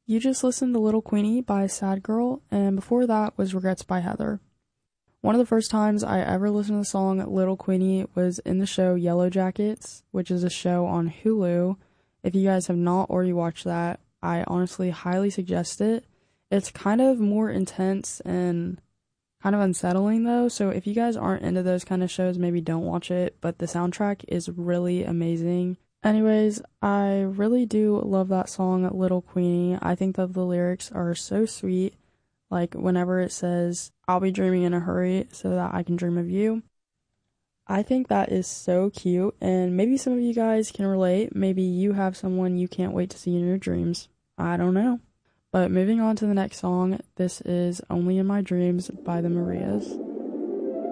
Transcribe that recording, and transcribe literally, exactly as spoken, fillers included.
You just listened to Little Queenie by Sad Girl, and before that was Regrets by Heather. One of the first times I ever listened to the song Little Queenie was in the show Yellow Jackets, which is a show on Hulu. If you guys have not already watched that, I honestly highly suggest it. It's kind of more intense and kind of unsettling though, so if you guys aren't into those kind of shows, maybe don't watch it, but the soundtrack is really amazing. Anyways, I really do love that song, Little Queenie. I think that the lyrics are so sweet. Like, whenever it says, I'll be dreaming in a hurry so that I can dream of you. I think that is so cute, and maybe some of you guys can relate. Maybe you have someone you can't wait to see in your dreams. I don't know. But moving on to the next song, this is Only in My Dreams by the Marias.